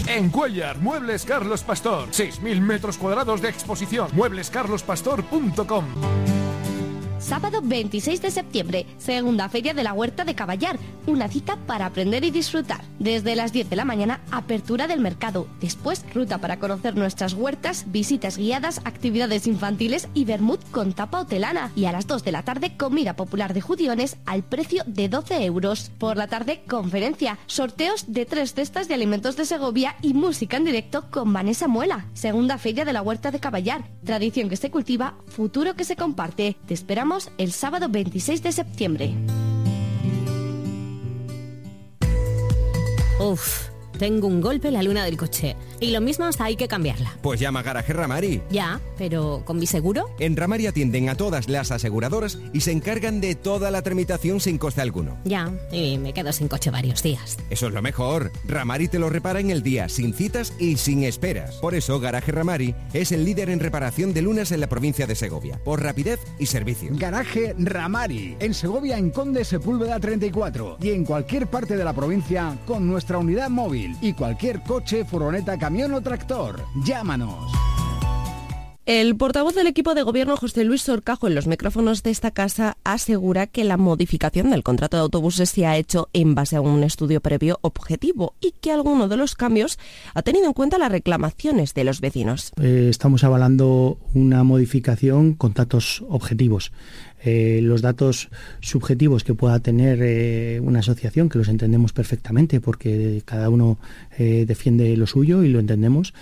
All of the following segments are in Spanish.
En Cuéllar, Muebles Carlos Pastor. 6.000 metros cuadrados de exposición. mueblescarlospastor.com. Sábado 26 de septiembre, segunda feria de la Huerta de Caballar, una cita para aprender y disfrutar. Desde las 10 de la mañana, apertura del mercado, después ruta para conocer nuestras huertas, visitas guiadas, actividades infantiles y vermut con tapa hotelana. Y a las 2 de la tarde, comida popular de judiones al precio de 12 euros. Por la tarde, conferencia, sorteos de 3 cestas de alimentos de Segovia y música en directo con Vanessa Muela. Segunda feria de la Huerta de Caballar, tradición que se cultiva, futuro que se comparte. Te esperamos el sábado 26 de septiembre. Uf, tengo un golpe en la luna del coche. Y lo mismo hasta hay que cambiarla. Pues llama a Garaje Ramari. Ya, pero ¿con mi seguro? En Ramari atienden a todas las aseguradoras y se encargan de toda la tramitación sin coste alguno. Ya, y me quedo sin coche varios días. Eso es lo mejor. Ramari te lo repara en el día, sin citas y sin esperas. Por eso Garaje Ramari es el líder en reparación de lunas en la provincia de Segovia, por rapidez y servicio. Garaje Ramari, en Segovia, en Conde Sepúlveda 34 y en cualquier parte de la provincia con nuestra unidad móvil y cualquier coche, furgoneta, camión o tractor. Llámanos. El portavoz del equipo de gobierno, José Luis Orcajo, en los micrófonos de esta casa, asegura que la modificación del contrato de autobuses se ha hecho en base a un estudio previo objetivo y que alguno de los cambios ha tenido en cuenta las reclamaciones de los vecinos. Estamos avalando una modificación con datos objetivos. Los datos subjetivos que pueda tener una asociación, que los entendemos perfectamente porque cada uno defiende lo suyo y lo entendemos,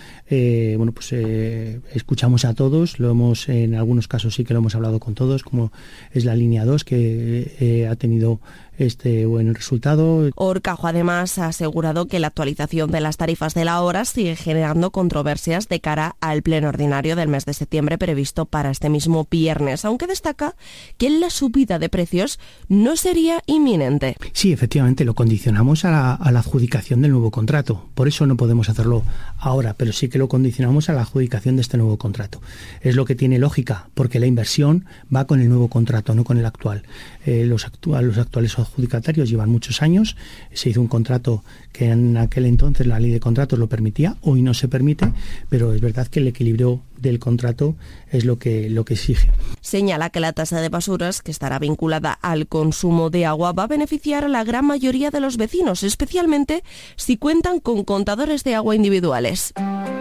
escuchamos a todos, en algunos casos sí que lo hemos hablado con todos, como es la línea 2 que ha tenido este buen resultado. Orcajo además ha asegurado que la actualización de las tarifas de la hora sigue generando controversias de cara al pleno ordinario del mes de septiembre previsto para este mismo viernes, aunque destaca que la subida de precios no sería inminente. Sí, efectivamente, lo condicionamos a la adjudicación del nuevo contrato. Por eso no podemos hacerlo ahora, pero sí que lo condicionamos a la adjudicación de este nuevo contrato. Es lo que tiene lógica, porque la inversión va con el nuevo contrato, no con el actual. Los actuales adjudicatarios llevan muchos años. Se hizo un contrato que en aquel entonces la ley de contratos lo permitía, hoy no se permite, pero es verdad que el equilibrio del contrato es lo que exige. Señala que la tasa de basuras, que estará vinculada al consumo de agua, va a beneficiar a la gran mayoría de los vecinos, especialmente si cuentan con contadores de agua individuales.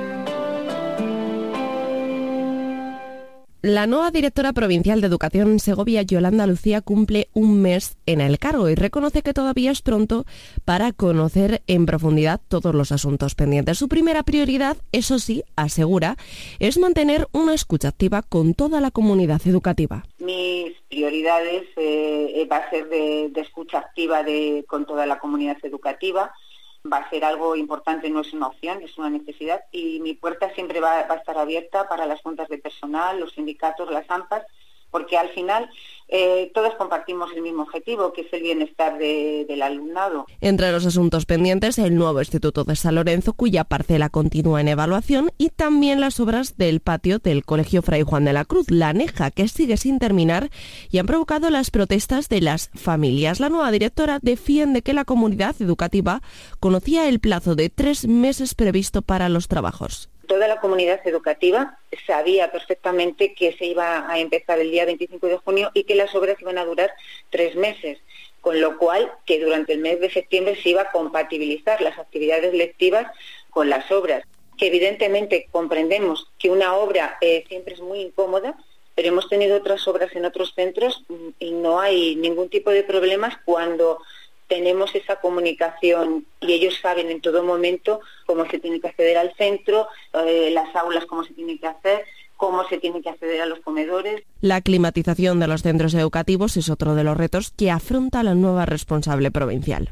La nueva directora provincial de Educación en Segovia, Yolanda Lucía, cumple un mes en el cargo y reconoce que todavía es pronto para conocer en profundidad todos los asuntos pendientes. Su primera prioridad, eso sí, asegura, es mantener una escucha activa con toda la comunidad educativa. Mis prioridades va a ser de escucha activa con toda la comunidad educativa. Va a ser algo importante, no es una opción, es una necesidad, y mi puerta siempre va a estar abierta para las juntas de personal, los sindicatos, las AMPAs, porque al final todos compartimos el mismo objetivo, que es el bienestar del alumnado. Entre los asuntos pendientes, el nuevo Instituto de San Lorenzo, cuya parcela continúa en evaluación, y también las obras del patio del Colegio Fray Juan de la Cruz, la aneja, que sigue sin terminar y han provocado las protestas de las familias. La nueva directora defiende que la comunidad educativa conocía el plazo de 3 meses previsto para los trabajos. Toda la comunidad educativa sabía perfectamente que se iba a empezar el día 25 de junio y que las obras iban a durar 3 meses, con lo cual que durante el mes de septiembre se iba a compatibilizar las actividades lectivas con las obras. Que evidentemente comprendemos que una obra siempre es muy incómoda, pero hemos tenido otras obras en otros centros y no hay ningún tipo de problemas cuando tenemos esa comunicación y ellos saben en todo momento cómo se tiene que acceder al centro, las aulas cómo se tiene que hacer, cómo se tiene que acceder a los comedores. La climatización de los centros educativos es otro de los retos que afronta la nueva responsable provincial.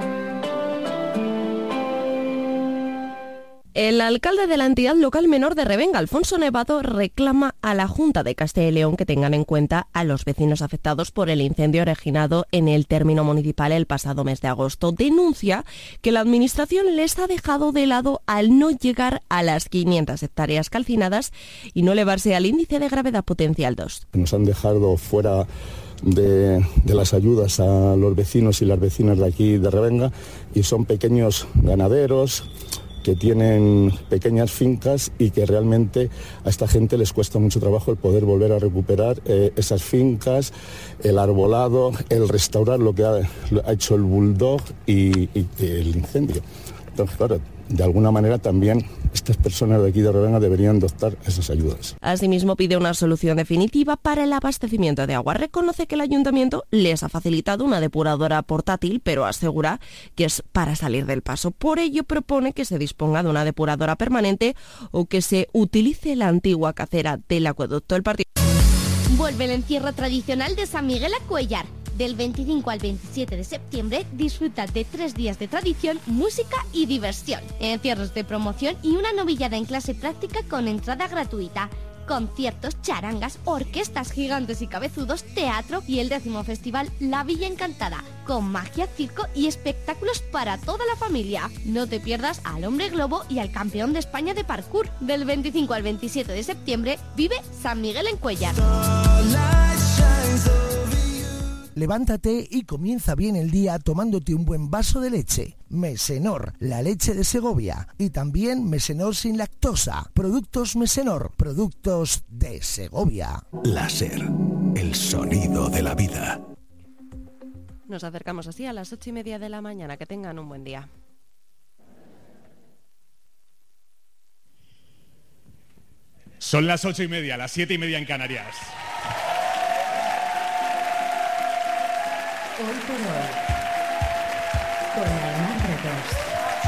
El alcalde de la entidad local menor de Revenga, Alfonso Nevado, reclama a la Junta de Castilla y León que tengan en cuenta a los vecinos afectados por el incendio originado en el término municipal el pasado mes de agosto. Denuncia que la administración les ha dejado de lado al no llegar a las 500 hectáreas calcinadas y no elevarse al índice de gravedad potencial 2. Nos han dejado fuera de las ayudas a los vecinos y las vecinas de aquí de Revenga, y son pequeños ganaderos, que tienen pequeñas fincas y que realmente a esta gente les cuesta mucho trabajo el poder volver a recuperar esas fincas, el arbolado, el restaurar lo que ha hecho el bulldog y el incendio. Entonces, claro, de alguna manera también estas personas de aquí de Revenga deberían adoptar esas ayudas. Asimismo, pide una solución definitiva para el abastecimiento de agua. Reconoce que el ayuntamiento les ha facilitado una depuradora portátil, pero asegura que es para salir del paso. Por ello, propone que se disponga de una depuradora permanente o que se utilice la antigua cacera del acueducto. El partido. Vuelve el encierro tradicional de San Miguel a Cuéllar. Del 25 al 27 de septiembre disfruta de 3 días de tradición, música y diversión. Encierros de promoción y una novillada en clase práctica con entrada gratuita. Conciertos, charangas, orquestas gigantes y cabezudos, teatro y el 10º festival La Villa Encantada, con magia, circo y espectáculos para toda la familia. No te pierdas al Hombre Globo y al campeón de España de parkour. Del 25 al 27 de septiembre vive San Miguel en Cuéllar. Levántate y comienza bien el día tomándote un buen vaso de leche. Mesenor, la leche de Segovia. Y también Mesenor sin lactosa. Productos Mesenor, productos de Segovia. Láser, el sonido de la vida. Nos acercamos así a las 8:30 de la mañana. Que tengan un buen día. Son las 8:30, las 7:30 en Canarias. Hoy por hoy, con Aymar Retos.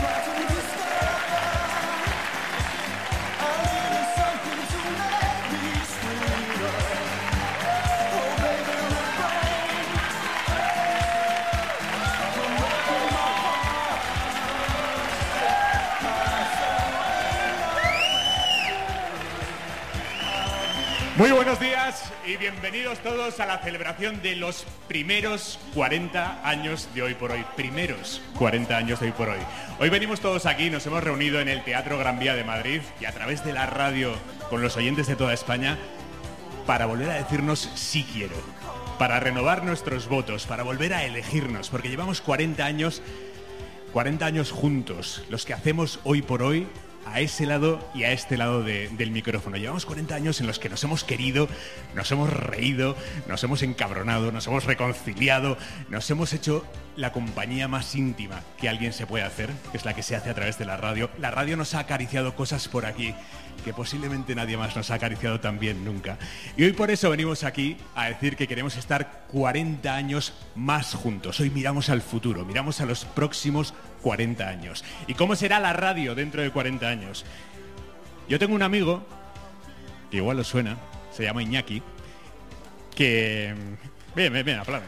Muy buenos días y bienvenidos todos a la celebración de los primeros 40 años de Hoy por Hoy. Primeros 40 años de Hoy por Hoy. Hoy venimos todos aquí, nos hemos reunido en el Teatro Gran Vía de Madrid y a través de la radio con los oyentes de toda España para volver a decirnos sí quiero, para renovar nuestros votos, para volver a elegirnos, porque llevamos 40 años juntos, los que hacemos Hoy por Hoy, a ese lado y a este lado del micrófono. Llevamos 40 años en los que nos hemos querido, nos hemos reído, nos hemos encabronado, nos hemos reconciliado, nos hemos hecho la compañía más íntima que alguien se puede hacer, que es la que se hace a través de la radio. La radio nos ha acariciado cosas por aquí que posiblemente nadie más nos ha acariciado tan bien nunca. Y hoy por eso venimos aquí a decir que queremos estar 40 años más juntos. Hoy miramos al futuro, miramos a los próximos 40 años. ¿Y cómo será la radio dentro de 40 años? Yo tengo un amigo, que igual os suena, se llama Iñaki, que... Bien, aplaudan.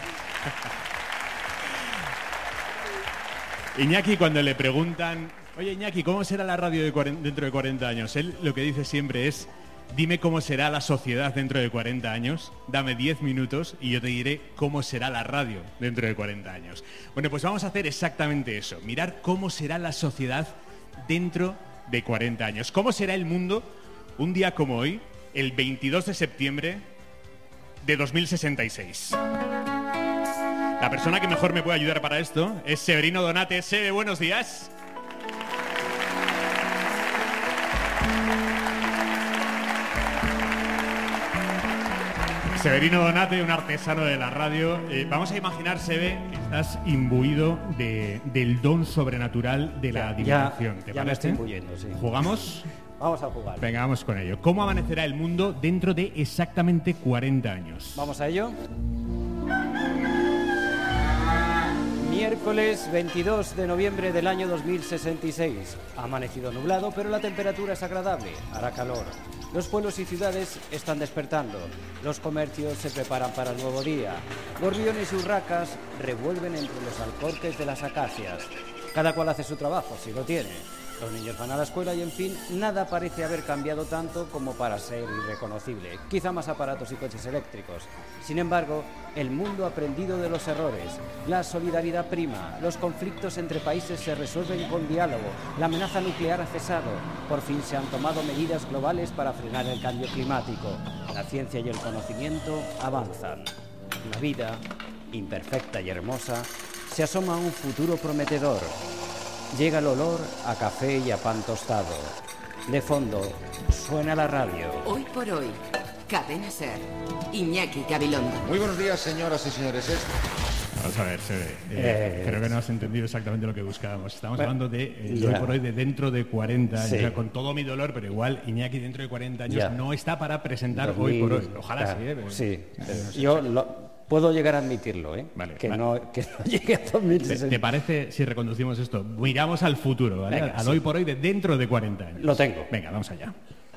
Iñaki, cuando le preguntan, oye Iñaki, ¿cómo será la radio dentro de 40 años? Él lo que dice siempre es, dime cómo será la sociedad dentro de 40 años, dame 10 minutos y yo te diré cómo será la radio dentro de 40 años. Bueno, pues vamos a hacer exactamente eso, mirar cómo será la sociedad dentro de 40 años. ¿Cómo será el mundo un día como hoy, el 22 de septiembre de 2066? La persona que mejor me puede ayudar para esto es Severino Donate. Sebe, buenos días. Severino Donate, un artesano de la radio. Vamos a imaginar, Sebe, que estás imbuido del don sobrenatural de la adivinación. ¿Te parece? Me estoy imbuyendo, sí. ¿Jugamos? Vamos a jugar. Venga, vamos con ello. ¿Cómo amanecerá el mundo dentro de exactamente 40 años? Vamos a ello. Miércoles 22 de noviembre del año 2066. Ha amanecido nublado, pero la temperatura es agradable. Hará calor. Los pueblos y ciudades están despertando. Los comercios se preparan para el nuevo día. Gorriones y urracas revuelven entre los alcorques de las acacias. Cada cual hace su trabajo, si lo tiene. Los niños van a la escuela y, en fin, nada parece haber cambiado tanto como para ser irreconocible. Quizá más aparatos y coches eléctricos. Sin embargo, el mundo ha aprendido de los errores. La solidaridad prima. Los conflictos entre países se resuelven con diálogo. La amenaza nuclear ha cesado. Por fin se han tomado medidas globales para frenar el cambio climático. La ciencia y el conocimiento avanzan. La vida, imperfecta y hermosa, se asoma a un futuro prometedor. Llega el olor a café y a pan tostado. De fondo, suena la radio. Hoy por hoy, Cadena SER, Iñaki Gabilondo. Muy buenos días, señoras y señores. Vamos a ver, creo que no has entendido exactamente lo que buscábamos. Estamos hablando de hoy por hoy, de dentro de 40 años. Sí. O sea, con todo mi dolor, pero igual Iñaki dentro de 40 años no está para presentar hoy por hoy. Ojalá sí. Yo puedo llegar a admitirlo, Vale, que no llegue a 2060. ¿Te parece si reconducimos esto? Miramos al futuro, ¿vale? Venga, al hoy por hoy de dentro de 40 años. Lo tengo. Venga, vamos allá.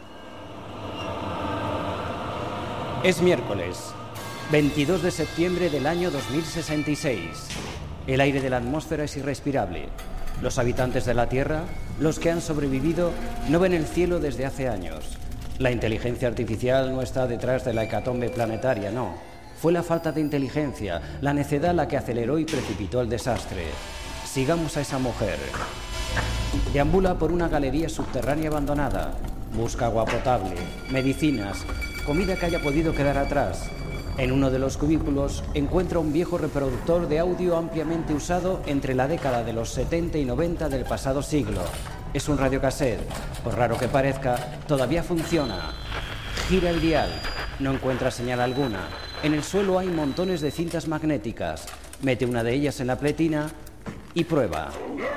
Es miércoles, 22 de septiembre del año 2066. El aire de la atmósfera es irrespirable. Los habitantes de la Tierra, los que han sobrevivido, no ven el cielo desde hace años. La inteligencia artificial no está detrás de la hecatombe planetaria, no. Fue la falta de inteligencia, la necedad la que aceleró y precipitó el desastre. Sigamos a esa mujer. Deambula por una galería subterránea abandonada. Busca agua potable, medicinas, comida que haya podido quedar atrás. En uno de los cubículos encuentra un viejo reproductor de audio ampliamente usado entre la década de los 70 y 90 del pasado siglo. Es un radiocassette. Por raro que parezca, todavía funciona. Gira el dial. No encuentra señal alguna. En el suelo hay montones de cintas magnéticas. Mete una de ellas en la pletina y prueba.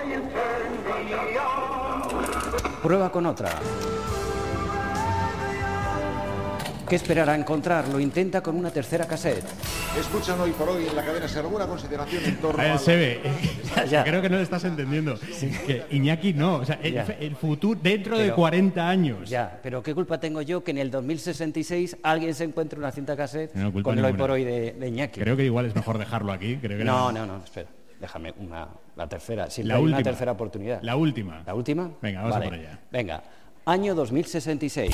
Prueba con otra. ¿Qué esperará encontrar? Lo intenta con una tercera cassette. Escuchan hoy por hoy en la cadena SER alguna consideración en torno a... Se ve. Creo que no lo estás entendiendo. Sí. Que Iñaki no. O sea, el futuro dentro de 40 años. Ya, pero ¿qué culpa tengo yo que en el 2066 alguien se encuentre una cinta cassette con el hoy ninguna. Por hoy de Iñaki? Creo que igual es mejor dejarlo aquí. Creo que no, espera. Déjame la tercera. Siempre hay una tercera oportunidad. La última. ¿La última? Venga, vamos a por allá. Venga. Año 2066.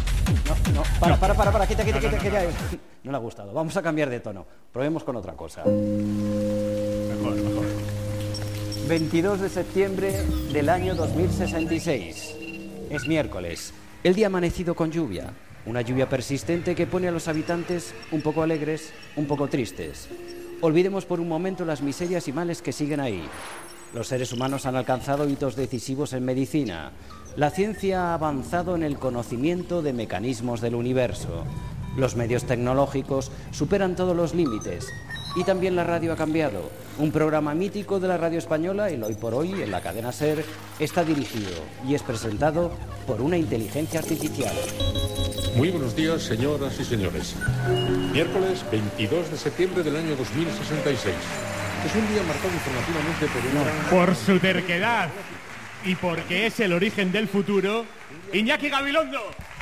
Para, quita. No le ha gustado. Vamos a cambiar de tono. Probemos con otra cosa. Mejor. 22 de septiembre del año 2066. Es miércoles. El día ha amanecido con lluvia. Una lluvia persistente que pone a los habitantes un poco alegres, un poco tristes. Olvidemos por un momento las miserias y males que siguen ahí. Los seres humanos han alcanzado hitos decisivos en medicina. La ciencia ha avanzado en el conocimiento de mecanismos del universo. Los medios tecnológicos superan todos los límites. Y también la radio ha cambiado. Un programa mítico de la radio española, el Hoy por Hoy, en la cadena SER, está dirigido y es presentado por una inteligencia artificial. Muy buenos días, señoras y señores. Miércoles 22 de septiembre del año 2066. Es un día marcado informativamente por su terquedad y porque es el origen del futuro, Iñaki Gabilondo.